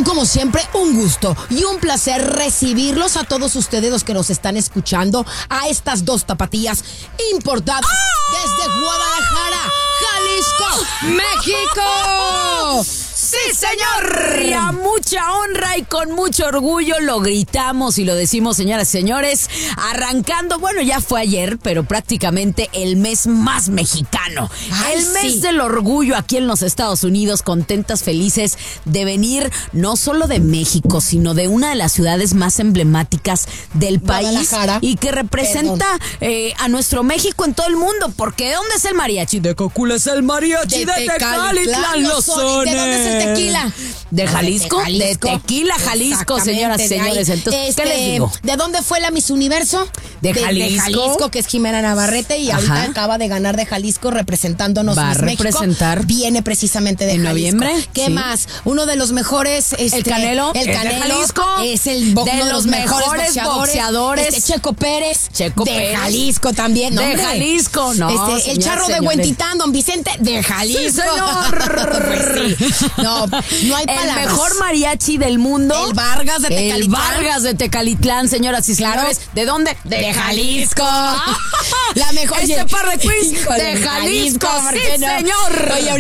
como siempre, un gusto y un placer recibirlos a todos ustedes, los que nos están escuchando, a estas dos tapatías importadas desde Guadalajara, Jalisco, México. ¡Sí, señor! Y a mucha honra y con mucho orgullo lo gritamos y lo decimos, señoras y señores, arrancando, bueno, ya fue ayer, pero prácticamente el mes más mexicano. El mes del orgullo aquí en los Estados Unidos, contentas, felices de venir no solo de México, sino de una de las ciudades más emblemáticas del país y que representa a nuestro México en todo el mundo. Porque ¿dónde es el mariachi? De Cocula es el mariachi de Tecalitlán, Los Sones. ¿De dónde es el tequila? ¿De Jalisco? De Tequila, Jalisco, señoras y señores. Entonces, ¿qué les digo? ¿De dónde fue la Miss Universo? De Jalisco. De Jalisco, que es Jimena Navarrete, y ahorita acaba de ganar de Jalisco representándonos. Va a representar. México. Viene precisamente de en Jalisco. Noviembre. ¿Qué más? Uno de los mejores. El Canelo. El Canelo. De Jalisco. Es uno de los mejores boxeadores. Checo Pérez. Checo de Pérez. Jalisco también. De Jalisco, no. El Charro de Huentitán, don Vicente, de Jalisco. Sí, señor. Pues sí. No hay palabras. El mejor mariachi del mundo. El Vargas de Tecalitlán. El Vargas de Tecalitlán, señoras y señores. ¿De dónde? De Jalisco. La mejor. Par de quiz de Jalisco. Sí, señor. Oye,